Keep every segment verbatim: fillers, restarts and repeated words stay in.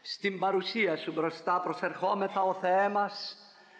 Στην παρουσία σου μπροστά προσερχόμεθα, ο Θεέ μας,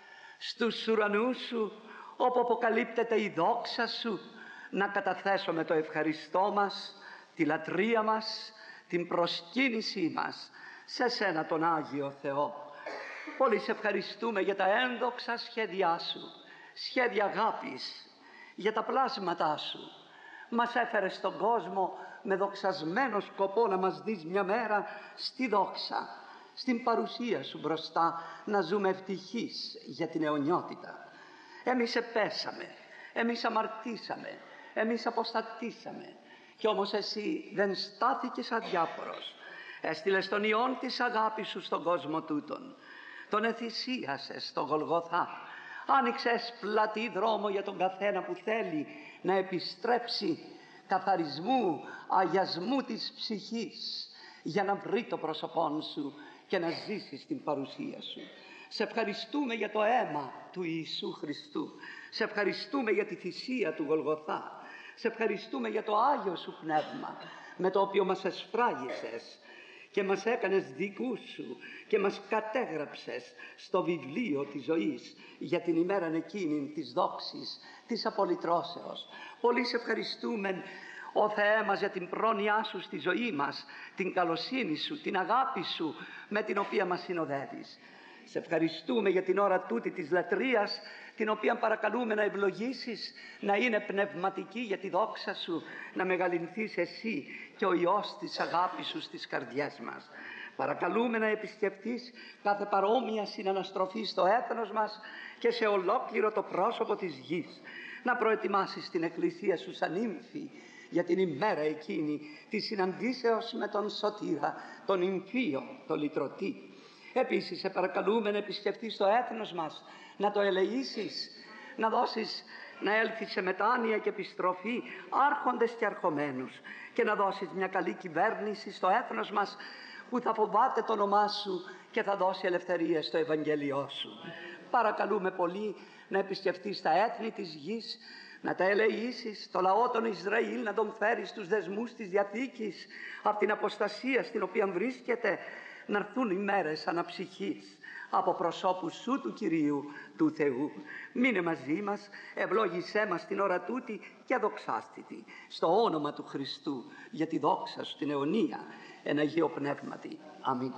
στους ουρανούς σου, όπου αποκαλύπτεται η δόξα σου, να καταθέσουμε το ευχαριστώ μας, τη λατρεία μας, την προσκύνησή μας σε σένα τον Άγιο Θεό. Πολύ σε ευχαριστούμε για τα ένδοξα σχέδιά σου, σχέδια αγάπης, για τα πλάσματά σου. Μας έφερες στον κόσμο με δοξασμένο σκοπό να μας δεις μια μέρα στη δόξα, στην παρουσία σου μπροστά, να ζούμε ευτυχείς για την αιωνιότητα. Εμείς επέσαμε, εμείς αμαρτήσαμε, εμείς αποστατήσαμε, κι όμως εσύ δεν στάθηκες αδιάφορος. Έστειλες τον Υιόν της αγάπης σου στον κόσμο τούτον, τον εθυσίασες στο Γολγοθά, άνοιξες πλατή δρόμο για τον καθένα που θέλει να επιστρέψει καθαρισμού, αγιασμού της ψυχής, για να βρει το πρόσωπόν σου και να ζήσει στην παρουσία σου. Σε ευχαριστούμε για το αίμα του Ιησού Χριστού. Σε ευχαριστούμε για τη θυσία του Γολγοθά. Σε ευχαριστούμε για το Άγιο σου Πνεύμα, με το οποίο μας εσφράγισες και μας έκανες δικούς σου και μας κατέγραψες στο βιβλίο της ζωής για την ημέρα εκείνη της δόξης, της απολυτρώσεως. Πολύ σε ευχαριστούμε, ο Θεέ μας, για την πρόνοιά σου στη ζωή μας, την καλοσύνη σου, την αγάπη σου με την οποία μας συνοδεύεις. Σε ευχαριστούμε για την ώρα τούτη της λατρείας, την οποία παρακαλούμε να ευλογήσεις, να είναι πνευματική για τη δόξα σου, να μεγαλυνθείς εσύ και ο Υιός της αγάπης σου στις καρδιές μας. Παρακαλούμε να επισκεφτείς κάθε παρόμοια συναναστροφή στο έθνος μας και σε ολόκληρο το πρόσωπο της γης, να προετοιμάσεις την εκκλησία σου σαν ύμφη για την ημέρα εκείνη της συναντήσεως με τον Σωτήρα, τον Υμφίο, τον Λυτρωτή. Επίσης σε παρακαλούμε να επισκεφτείς το έθνος μας, να το ελεήσεις, να δώσεις να έλθει σε μετάνοια και επιστροφή άρχοντες και αρχομένους, και να δώσεις μια καλή κυβέρνηση στο έθνος μας που θα φοβάται το όνομά σου και θα δώσει ελευθερία στο Ευαγγέλιό σου. Παρακαλούμε πολύ να επισκεφτείς τα έθνη της γης, να τα ελεήσεις, το λαό των Ισραήλ να τον φέρεις στους δεσμούς της Διαθήκης, από την αποστασία στην οποία βρίσκεται, να έρθουν οι μέρες αναψυχής από προσώπους σου του Κυρίου του Θεού. Μείνε μαζί μας, ευλόγησέ μας την ώρα τούτη και δοξάστητη στο όνομα του Χριστού, για τη δόξα σου την αιωνία, εν Αγίο Πνεύματι. Αμήν.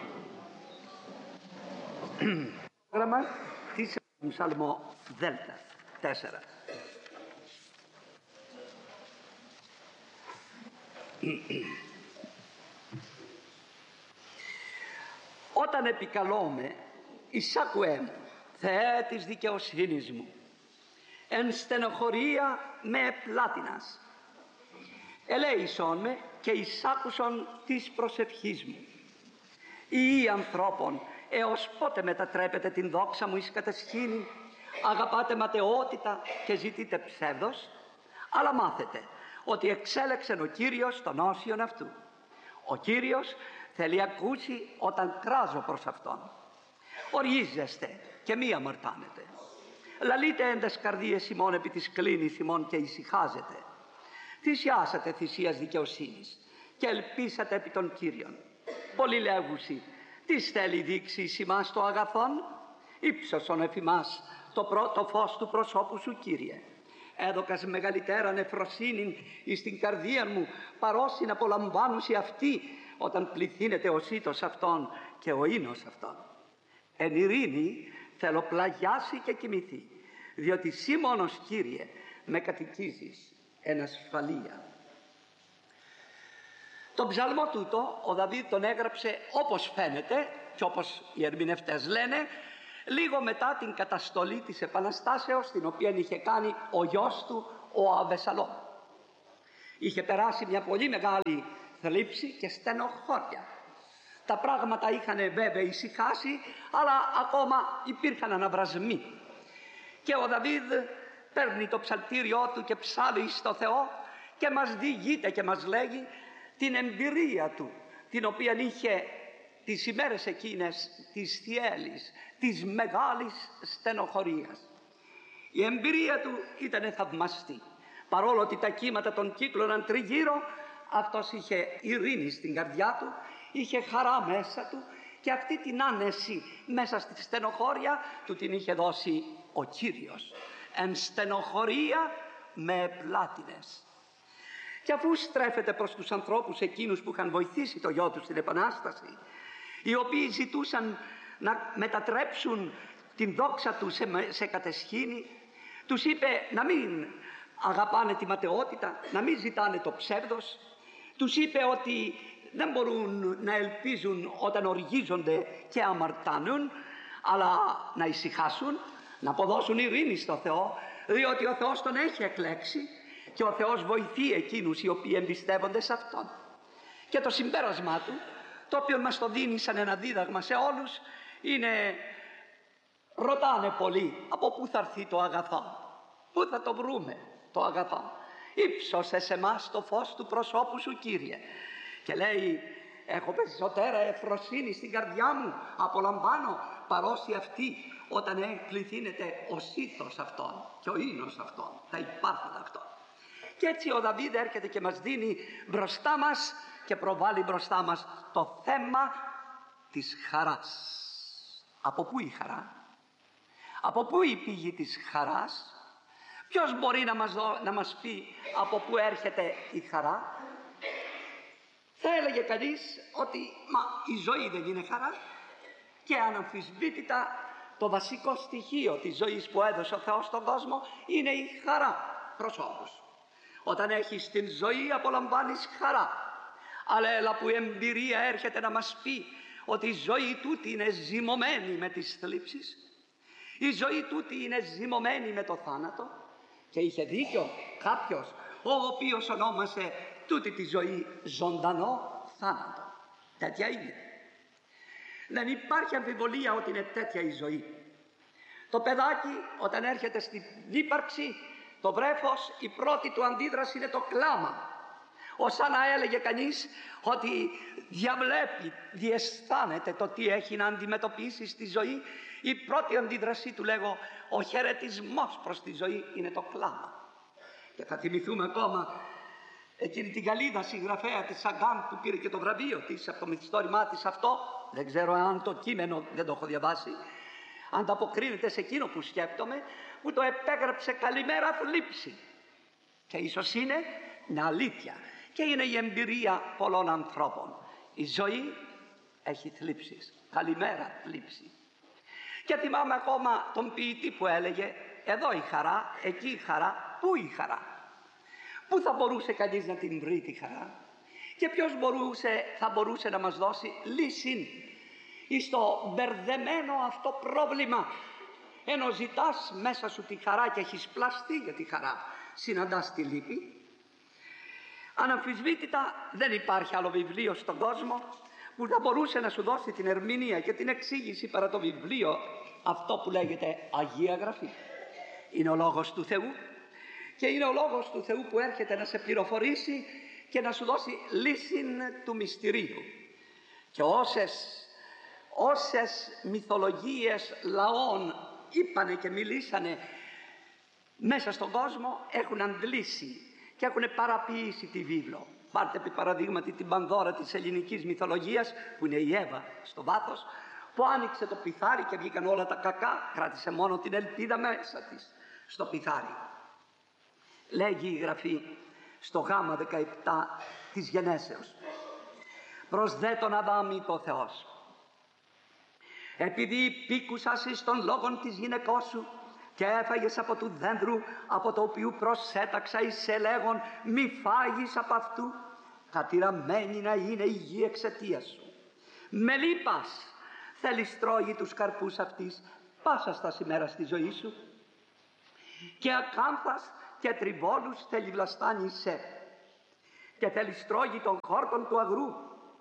Πρόγραμμα της Ψαλμό Δέλτα τέσσερα. Όταν επικαλώμαι, εισάκουέ μου, Θεέ της δικαιοσύνης μου, εν στενοχωρία με επλάτινας. Ελέησον με και εισάκουσον της προσευχής μου. Ιη ανθρώπων, έως πότε μετατρέπετε την δόξα μου εις κατεσχήνη, αγαπάτε ματαιότητα και ζητείτε ψεύδος, αλλά μάθετε ότι εξέλεξεν ο Κύριος τον όσιον αυτού. Ο Κύριος θέλει ακούσει όταν κράζω προς Αυτόν. Οργίζεστε και μη αμαρτάνετε. Λαλείτε εν τες καρδίες ημών επί της κλίνης ημών και ησυχάζετε. Θυσιάσατε θυσίας δικαιοσύνης και ελπίσατε επί των Κύριων. Πολλοί λέγουσι, τι θέλει δείξει εις ημάς το αγαθόν, ύψωσον εφ' ημάς το πρώτο φως του προσώπου σου, Κύριε. Έδωκας μεγαλυτέρα νεφροσύνην εις την καρδία μου, παρόσιν απολαμβάνουσι αυτή, όταν πληθύνεται ο σύτος αυτόν και ο ίνος αυτόν. Εν ειρήνη θέλω πλαγιάσει και κοιμηθεί, διότι σύ μόνος, Κύριε, με κατοικίζεις εν ασφαλεία. Τον ψαλμό τούτο ο Δαβίδ τον έγραψε, όπως φαίνεται και όπως οι ερμηνευτές λένε, λίγο μετά την καταστολή της Επαναστάσεως, την οποία είχε κάνει ο γιος του ο Αβεσαλόμ. Είχε περάσει μια πολύ μεγάλη θλίψη και στενοχώρια. Τα πράγματα είχαν βέβαια ησυχάσει, αλλά ακόμα υπήρχαν αναβρασμοί. Και ο Δαβίδ παίρνει το ψαλτήριό του και ψάλει στο Θεό και μας διηγείται και μας λέγει την εμπειρία του, την οποία είχε τις ημέρες εκείνες της θυέλης, της μεγάλης στενοχωρίας. Η εμπειρία του ήταν θαυμαστή. Παρόλο ότι τα κύματα τον κύκλωναν τριγύρω, αυτός είχε ειρήνη στην καρδιά του, είχε χαρά μέσα του και αυτή την άνεση μέσα στη στενοχώρια του την είχε δώσει ο Κύριος. Εν στενοχωρία με πλάτινες. Και αφού στρέφεται προς τους ανθρώπους εκείνους που είχαν βοηθήσει το γιο του στην Επανάσταση, οι οποίοι ζητούσαν να μετατρέψουν την δόξα του σε, σε κατεσχήνη, τους είπε να μην αγαπάνε τη ματαιότητα, να μην ζητάνε το ψεύδος. Τους είπε ότι δεν μπορούν να ελπίζουν όταν οργίζονται και αμαρτάνουν, αλλά να ησυχάσουν, να αποδώσουν ειρήνη στο Θεό, διότι ο Θεός τον έχει εκλέξει και ο Θεός βοηθεί εκείνους οι οποίοι εμπιστεύονται σε Αυτόν. Και το συμπέρασμά του, το οποίο μας το δίνει σαν ένα δίδαγμα σε όλους, είναι: ρωτάνε πολλοί από πού θα έρθει το αγαθό, πού θα το βρούμε το αγαθό. Ήψωσε σε εμάς το φως του προσώπου σου, Κύριε. Και λέει: έχω περισσότερα ευφροσύνη στην καρδιά μου, απολαμβάνω παρόση αυτή όταν εκκληθύνεται ο σύθος αυτών και ο ίνος αυτών, τα υπάρχουν αυτών. Και έτσι ο Δαβίδ έρχεται και μας δίνει μπροστά μας και προβάλλει μπροστά μας το θέμα της χαράς. Από πού η χαρά? Από πού η πηγή της χαράς? Ποιος μπορεί να μας, δω, να μας πει από πού έρχεται η χαρά? Θα έλεγε κανείς ότι μα η ζωή δεν είναι χαρά, και αναμφισβήτητα το βασικό στοιχείο της ζωής που έδωσε ο Θεός στον κόσμο είναι η χαρά προς όλους. Όταν έχεις την ζωή απολαμβάνεις χαρά, αλλά έλα που η εμπειρία έρχεται να μας πει ότι η ζωή τούτη είναι ζυμωμένη με τις θλίψεις, η ζωή τούτη είναι ζυμωμένη με το θάνατο. Και είχε δίκιο κάποιος ο οποίος ονόμασε τούτη τη ζωή ζωντανό θάνατο. Τέτοια είναι. Δεν υπάρχει αμφιβολία ότι είναι τέτοια η ζωή. Το παιδάκι όταν έρχεται στην ύπαρξη, το βρέφος, η πρώτη του αντίδραση είναι το κλάμα. Ως να έλεγε κανείς ότι διαβλέπει, διαισθάνεται το τι έχει να αντιμετωπίσει στη ζωή. Η πρώτη αντίδρασή του, λέγω, ο χαιρετισμός προς τη ζωή είναι το κλάμα. Και θα θυμηθούμε ακόμα εκείνη την Γαλλίδα συγγραφέα της Σαγκάν που πήρε και το βραβείο της από το μυθιστόρημά της αυτό. Δεν ξέρω αν το κείμενο, δεν το έχω διαβάσει, ανταποκρίνεται σε εκείνο που σκέπτομαι, που το επέγραψε «Καλημέρα θλίψη». Και ίσως είναι μια αλήθεια και είναι η εμπειρία πολλών ανθρώπων. Η ζωή έχει θλίψεις. Καλημέρα θλίψη. Και θυμάμαι ακόμα τον ποιητή που έλεγε: εδώ η χαρά, εκεί η χαρά, πού η χαρά? Πού θα μπορούσε κανείς να την βρει τη χαρά? Και ποιος μπορούσε, θα μπορούσε να μας δώσει λύση στο μπερδεμένο αυτό πρόβλημα? Ενώ ζητάς μέσα σου τη χαρά και έχεις πλαστεί για τη χαρά, συναντάς τη λύπη. Αναμφισβήτητα δεν υπάρχει άλλο βιβλίο στον κόσμο που θα μπορούσε να σου δώσει την ερμηνεία και την εξήγηση παρά το βιβλίο αυτό που λέγεται Αγία Γραφή. Είναι ο Λόγος του Θεού και είναι ο Λόγος του Θεού που έρχεται να σε πληροφορήσει και να σου δώσει λύση του μυστηρίου. Και όσες, όσες μυθολογίες λαών είπανε και μιλήσανε μέσα στον κόσμο έχουν αντλήσει και έχουν παραποιήσει τη βίβλο. Πάρτε επί παραδείγματι την Πανδώρα της ελληνικής μυθολογίας, που είναι η Εύα στο βάθος, που άνοιξε το πιθάρι και βγήκαν όλα τα κακά, κράτησε μόνο την ελπίδα μέσα της στο πιθάρι. Λέγει η Γραφή στο γάμα δεκαεπτά της Γενέσεως: προς δε τον Αδάμ είπε ο Θεός, επειδή υπήκουσας εις των λόγων της γυναικός σου και έφαγες από του δένδρου από το οποίο προσέταξα εις σε λέγον μη φάγεις από αυτού, κατηραμένη να είναι η γη εξαιτίας σου. Με λύπας θέλεις τρώγει τους καρπούς αυτής πάσα στα ημέρα στη ζωή σου, και ακάμφας και τριβόλους θέλει βλαστάνει σε, και θέλεις τρώγει των χόρτων του αγρού.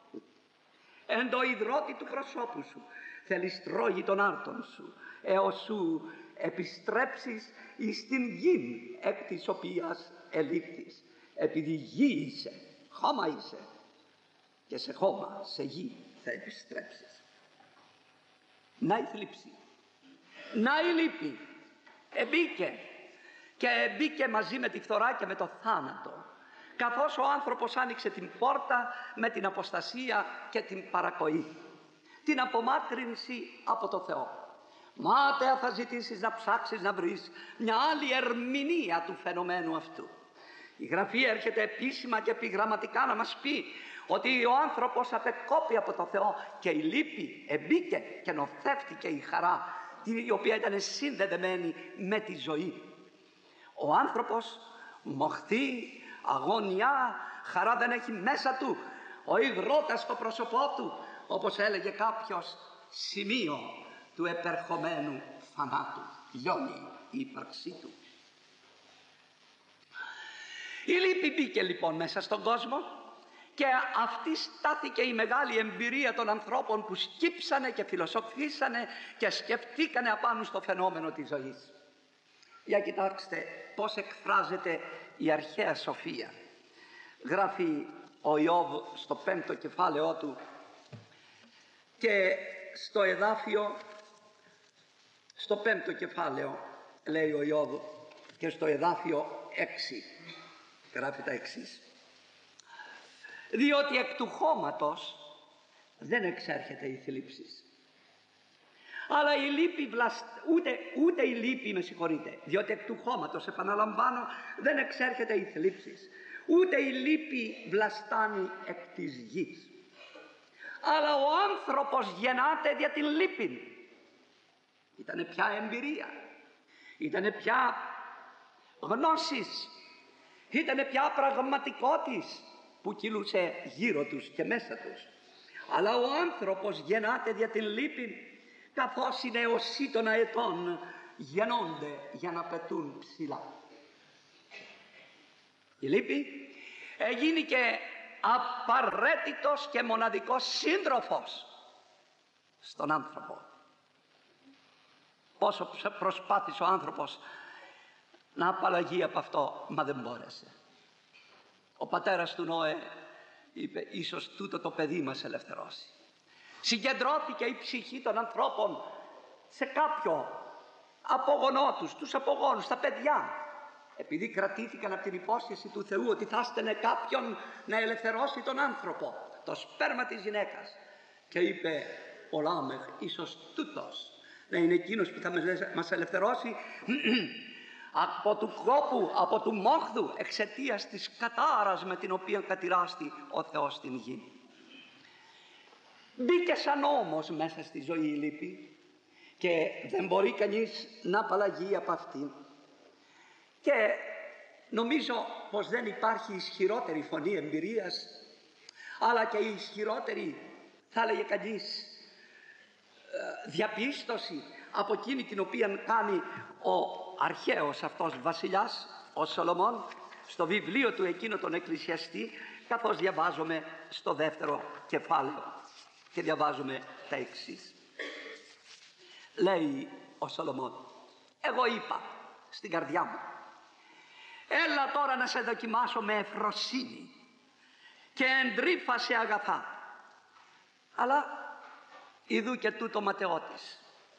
Εν το υδρότη του προσώπου σου θέλεις τρώγει των άρτων σου, έως σου επιστρέψεις εις την γη εκ της οποίας ελήφθης, επειδή γη είσαι, χώμα είσαι, και σε χώμα, σε γη θα επιστρέψεις. Να η θλίψη, να η λύπη εμπήκε και μπήκε μαζί με τη φθορά και με το θάνατο. καθώς ο άνθρωπος άνοιξε την πόρτα με την αποστασία και την παρακοή, την απομάκρυνση από το Θεό. Μάταια θα ζητήσεις να ψάξεις να βρεις μια άλλη ερμηνεία του φαινομένου αυτού. Η Γραφή έρχεται επίσημα και επιγραμματικά να μας πει ότι ο άνθρωπος απεκόπη από το Θεό και η λύπη εμπήκε και νοθεύτηκε η χαρά, η οποία ήταν συνδεδεμένη με τη ζωή. Ο άνθρωπος μοχθεί, αγωνιά, χαρά δεν έχει μέσα του. Ο υγρότας στο πρόσωπό του, όπως έλεγε κάποιος, σημείο του επερχομένου θανάτου. Λιώνει η ύπαρξή του. Η λύπη μπήκε λοιπόν μέσα στον κόσμο και αυτή στάθηκε η μεγάλη εμπειρία των ανθρώπων που σκύψανε και φιλοσοφήσανε και σκεφτήκανε απάνω στο φαινόμενο της ζωής. Για κοιτάξτε πώς εκφράζεται η αρχαία σοφία. Γράφει ο Ιώβ στο πέμπτο κεφάλαιό του και στο εδάφιο, στο πέμπτο κεφάλαιο λέει ο Ιώβ και στο εδάφιο έξι γράφει τα εξής: διότι εκ του χώματος δεν εξέρχεται η θλίψης, αλλά η λύπη βλασ... ούτε, ούτε η λύπη, με συγχωρείτε, διότι εκ του χώματος, επαναλαμβάνω, δεν εξέρχεται η θλίψης, ούτε η λύπη βλαστάνει εκ της γης, αλλά ο άνθρωπος γεννάται δια την λύπη. Ήτανε πια εμπειρία, ήτανε πια γνώσεις, ήτανε πια πραγματικότης που κυλούσε γύρω τους και μέσα τους. Αλλά ο άνθρωπος γεννάται δια την λύπη, καθώς οι νεοσύ των αετών γεννώνται για να πετούν ψηλά. Η λύπη εγίνηκε απαραίτητος και μοναδικός σύντροφος στον άνθρωπο. Πόσο προσπάθησε ο άνθρωπος να απαλλαγεί από αυτό, μα δεν μπόρεσε. Ο πατέρας του Νόε είπε, ίσως τούτο το παιδί μας ελευθερώσει. Συγκεντρώθηκε η ψυχή των ανθρώπων σε κάποιο απογονό τους, τους απογόνους, τα παιδιά, επειδή κρατήθηκαν από την υπόσχεση του Θεού ότι θα στενε κάποιον να ελευθερώσει τον άνθρωπο, το σπέρμα της γυναίκας, και είπε ο Λάμεχ, ίσως τούτος να είναι εκείνος που θα μας ελευθερώσει από του κόπου, από του μόχθου, εξαιτίας της κατάρας με την οποία κατηράστη ο Θεός στην γη. Μπήκε σαν νόμος μέσα στη ζωή η λύπη και δεν μπορεί κανείς να απαλλαγεί από αυτήν. Και νομίζω πως δεν υπάρχει ισχυρότερη φωνή εμπειρίας, αλλά και η ισχυρότερη, θα έλεγε κανείς, διαπίστωση από εκείνη την οποία κάνει ο αρχαίος αυτός βασιλιάς, ο Σολομών, στο βιβλίο του εκείνο τον Εκκλησιαστή, καθώς διαβάζουμε στο δεύτερο κεφάλαιο και διαβάζουμε τα εξής. Λέει ο Σολομών, εγώ είπα στην καρδιά μου, έλα τώρα να σε δοκιμάσω με ευφροσύνη και εντρύφα σε αγαθά, αλλά ιδού και τούτο ματαιώτης.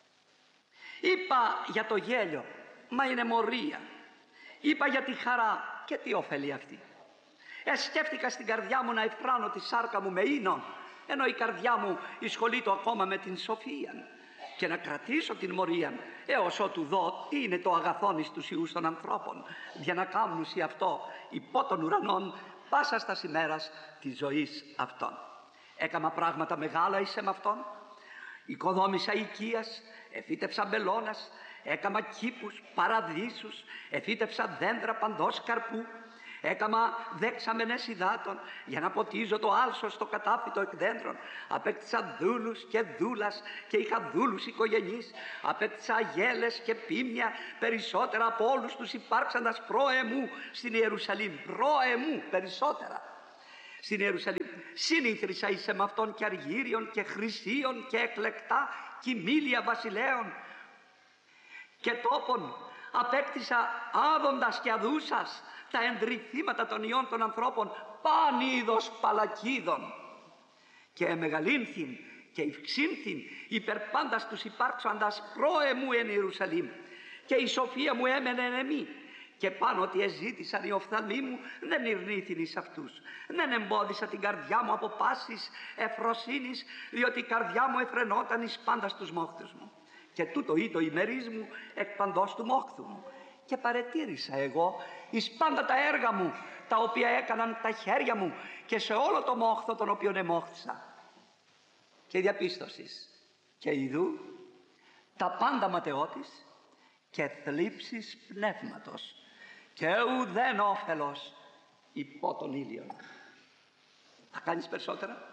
Είπα για το γέλιο, μα είναι μορία. Είπα για τη χαρά, και τι ωφελεί αυτή. Εσκέφτηκα στην καρδιά μου να ευφράνω τη σάρκα μου με ίνων, ενώ η καρδιά μου εισχολείται ακόμα με την σοφία, και να κρατήσω την μορία έως ότου δω τι είναι το αγαθόν εις τους ιούς των ανθρώπων, για να κάμνουσι αυτό υπό των ουρανών πάσα στα ημέρας της ζωής αυτών. Έκαμα πράγματα μεγάλα εις εμ' αυτόν, οικοδόμησα οικίας, εφύτευσα μπελώνας, έκαμα κήπους, παραδείσους, εφύτευσα δέντρα παντός καρπού, έκαμα δέξαμενες υδάτων για να ποτίζω το άλσο στο κατάφυτο εκ δέντρων, απέκτησα δούλους και δούλας και είχα δούλους οικογενείς, απέκτησα αγέλες και πίμια περισσότερα από όλους τους υπάρξαντας προ-εμού στην Ιερουσαλήμ, προ-εμού περισσότερα στην Ιερουσαλήμ. Συνήθρισα εις εμ' αυτών και αργύριων και χρυσίων και εκλεκτά κοιμήλια βασιλέων και τόπων. Απέκτησα άδοντας και αδούσας τα ενδρυθήματα των ιών των ανθρώπων, παν είδος παλακίδων, και εμεγαλύνθην και ευξύνθην υπερπάντας τους υπάρξαντας προ-εμού εν Ιερουσαλήμ, και η σοφία μου έμενε εν εμεί, Και πάνω ότι εζήτησαν οι οφθαλμοί μου, δεν ειρνήθην εις αυτούς. Δεν εμπόδισα την καρδιά μου από πάσης ευφροσύνης, διότι η καρδιά μου εφρενόταν εις πάντα στους μόχθους μου. Και τούτο ή το ημερής μου εκ παντός του μόχθου μου. Και παρετήρησα εγώ εις πάντα τα έργα μου, τα οποία έκαναν τα χέρια μου, και σε όλο το μόχθο τον οποίον εμόχθησα. Και διαπίστωσης, και ιδού τα πάντα ματαιότης και θλίψης πνεύματος, και ουδέν όφελος υπό τον ήλιον. Θα κάνεις περισσότερα?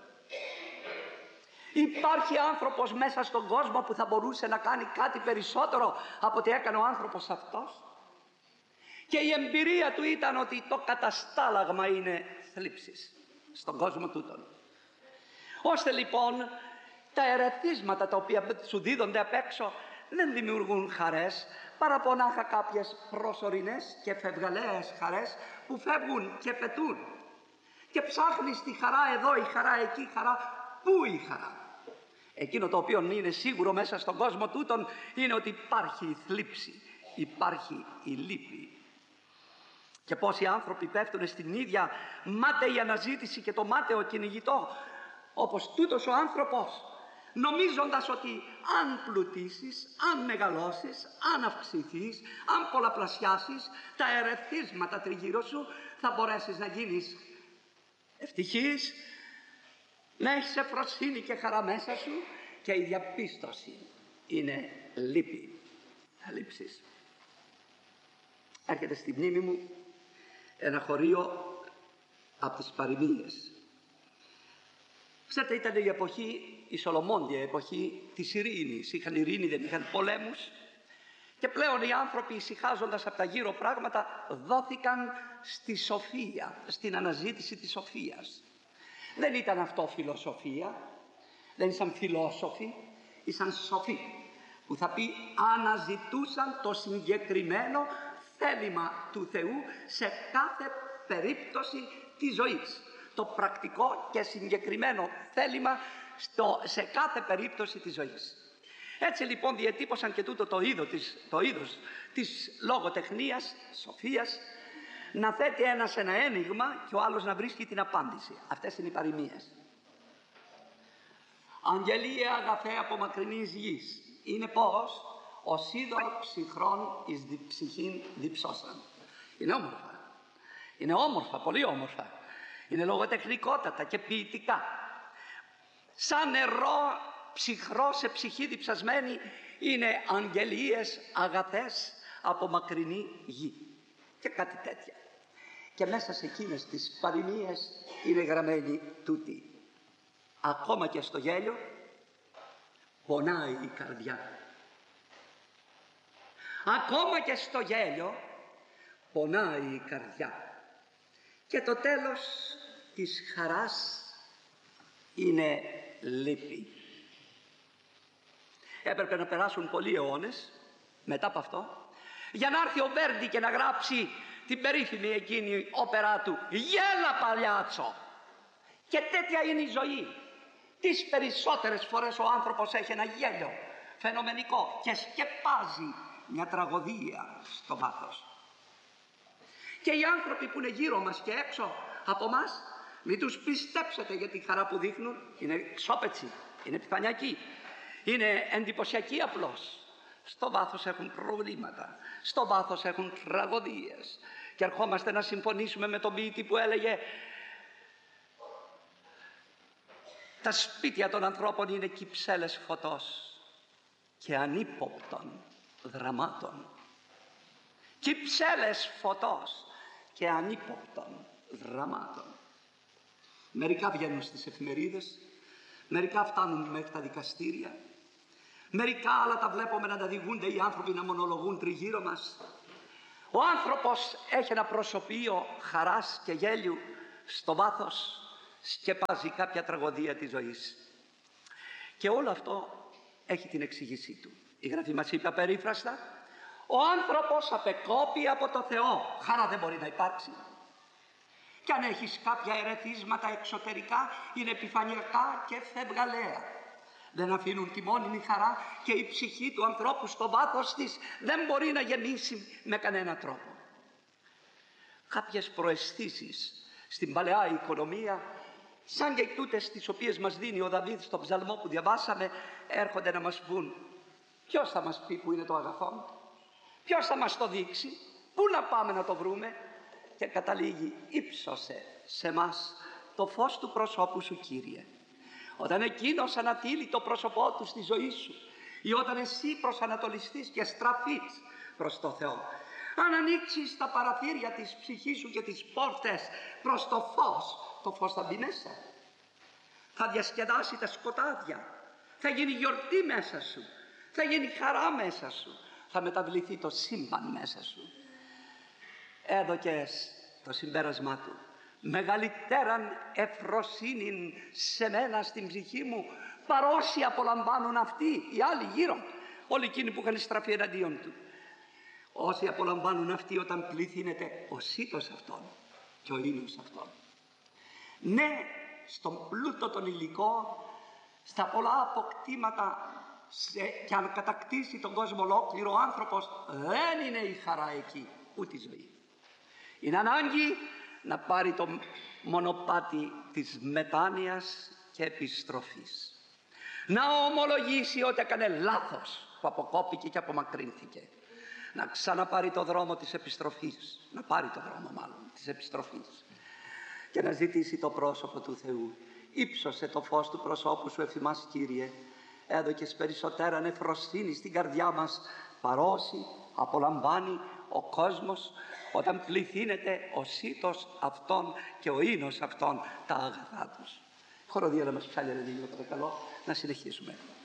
Υπάρχει άνθρωπος μέσα στον κόσμο που θα μπορούσε να κάνει κάτι περισσότερο από ό,τι έκανε ο άνθρωπος αυτός? Και η εμπειρία του ήταν ότι το καταστάλαγμα είναι θλίψεις στον κόσμο τούτον. Ώστε λοιπόν τα ερεθίσματα τα οποία σου δίδονται απ' έξω δεν δημιουργούν χαρές, παρά μονάχα κάποιες προσωρινές και φευγαλαίες χαρές που φεύγουν και πετούν. Και ψάχνεις τη χαρά εδώ, η χαρά εκεί, η χαρά. Πού η χαρά? Εκείνο το οποίο είναι σίγουρο μέσα στον κόσμο τούτον είναι ότι υπάρχει η θλίψη, υπάρχει η λύπη. Και πόσοι άνθρωποι πέφτουν στην ίδια μάταιη αναζήτηση και το μάταιο κυνηγητό, όπως τούτος ο άνθρωπος, νομίζοντας ότι αν πλουτίσεις, αν μεγαλώσεις, αν αυξηθείς, αν πολλαπλασιάσεις τα ερεθίσματα τριγύρω σου, θα μπορέσεις να γίνεις ευτυχής, να έχεις ευφροσύνη και χαρά μέσα σου, και η διαπίστωση είναι λύπη, θλίψεις. Έρχεται στη μνήμη μου ένα χωρίο από τις παροιμίες. Ξέρετε, ήταν η εποχή, η Σολομόντια, η εποχή της ειρήνης. Είχαν ειρήνη, δεν είχαν πολέμους. Και πλέον οι άνθρωποι, ησυχάζοντας από τα γύρω πράγματα, δόθηκαν στη σοφία, στην αναζήτηση της σοφίας. Δεν ήταν αυτό φιλοσοφία, δεν ήσαν φιλόσοφοι, ήσαν σοφοί, που θα πει αναζητούσαν το συγκεκριμένο θέλημα του Θεού σε κάθε περίπτωση της ζωής. Το πρακτικό και συγκεκριμένο θέλημα στο, σε κάθε περίπτωση της ζωής. Έτσι λοιπόν διατύπωσαν και τούτο το, είδο της, το είδος της λογοτεχνίας, σοφίας, να θέτει ένας ένα ένιγμα και ο άλλος να βρίσκει την απάντηση. Αυτές είναι οι παροιμίες. Αγγελίε αγαθέ από μακρινής γης, είναι πως ο σίδωρ ψυχρόν εις δι ψυχήν διψώσαν. Είναι όμορφα. Είναι όμορφα, πολύ όμορφα. Είναι λογοτεχνικότατα και ποιητικά. Σαν νερό ψυχρό σε ψυχή διψασμένη είναι αγγελίες αγαθές από μακρινή γη. Και κάτι τέτοια. Και μέσα σε εκείνες τις παροιμίες είναι γραμμένη τούτη. Ακόμα και στο γέλιο πονάει η καρδιά. Ακόμα και στο γέλιο πονάει η καρδιά. Και το τέλος της χαράς είναι λύπη. Έπρεπε να περάσουν πολλοί αιώνες μετά από αυτό για να έρθει ο Βέρντι και να γράψει την περίφημη εκείνη όπερά του «Γέλα παλιάτσο». Και τέτοια είναι η ζωή. Τις περισσότερες φορές ο άνθρωπος έχει ένα γέλιο φαινομενικό και σκεπάζει μια τραγωδία στο βάθος. Και οι άνθρωποι που είναι γύρω μας και έξω από μας, μην τους πιστέψετε για τη χαρά που δείχνουν. Είναι ξόπετσι, είναι επιφανειακοί, είναι εντυπωσιακοί απλώς. Στο βάθος έχουν προβλήματα, στο βάθος έχουν τραγωδίες. Και ερχόμαστε να συμφωνήσουμε με τον ποιητή που έλεγε «Τα σπίτια των ανθρώπων είναι κυψέλες φωτός και ανύποπτων δραμάτων». Κυψέλες φωτός και ανύποπτων δραμάτων. Μερικά βγαίνουν στις εφημερίδες, μερικά φτάνουν μέχρι τα δικαστήρια, μερικά άλλα τα βλέπουμε να τα διηγούνται οι άνθρωποι να μονολογούν τριγύρω μας. Ο άνθρωπος έχει ένα προσωπείο χαράς και γέλιου, στο βάθος σκεπάζει κάποια τραγωδία της ζωής. Και όλο αυτό έχει την εξήγησή του. Η Γραφή μας είπε απερίφραστα, ο άνθρωπος απεκόπη από το Θεό. Χαρά δεν μπορεί να υπάρξει. Και αν έχεις κάποια ερεθίσματα εξωτερικά, είναι επιφανειακά και φευγαλαία. Δεν αφήνουν τη μόνιμη χαρά και η ψυχή του ανθρώπου στο βάθος της δεν μπορεί να γεμίσει με κανένα τρόπο. κάποιες προαισθήσεις στην παλαιά οικονομία, σαν και τούτες τις οποίες μας δίνει ο Δαβίδ στον ψαλμό που διαβάσαμε, έρχονται να μας πούν: ποιος θα μας πει που είναι το αγαθόν, ποιος θα μας το δείξει, πού να πάμε να το βρούμε? Και καταλήγει: ύψωσε σε μας το φως του προσώπου σου, Κύριε. Όταν εκείνος ανατείλει το πρόσωπό του στη ζωή σου, ή όταν εσύ προσανατολιστείς και στραφείς προς το Θεό, αν ανοίξεις τα παραθύρια της ψυχής σου και τις πόρτες προς το φως, το φως θα μπει μέσα, θα διασκεδάσει τα σκοτάδια, θα γίνει γιορτή μέσα σου, θα γίνει χαρά μέσα σου, θα μεταβληθεί το σύμπαν μέσα σου. Έδωκες το συμπέρασμά του: μεγαλύτεραν ευφροσύνην σε μένα στην ψυχή μου, παρόσοι απολαμβάνουν αυτοί οι άλλοι γύρω, όλοι εκείνοι που είχαν στραφεί εναντίον του. Όσοι απολαμβάνουν αυτοί όταν πληθύνεται ο σύτος αυτών και ο ήλιος αυτών. Ναι, στον πλούτο των υλικών, στα πολλά αποκτήματα, σε, και αν κατακτήσει τον κόσμο ολόκληρο, ο άνθρωπος δεν είναι η χαρά εκεί, ούτε η ζωή. Είναι ανάγκη να πάρει το μονοπάτι της μετάνοιας και επιστροφής. Να ομολογήσει ότι έκανε λάθος που αποκόπηκε και απομακρύνθηκε. Να ξαναπάρει το δρόμο της επιστροφής, να πάρει το δρόμο μάλλον της επιστροφής και να ζητήσει το πρόσωπο του Θεού. Ήψωσε το φως του προσώπου σου εφημάς, Κύριε. Έδωκες περισσότερα νεφροσύνη στην καρδιά μας, παρόσοι απολαμβάνει ο κόσμος όταν πληθύνεται ο σύτος αυτών και ο ίνος αυτών τα αγαθά τους. Χοροδία να μας ψάλει, ρε Δίγιο, παρακαλώ, να συνεχίσουμε.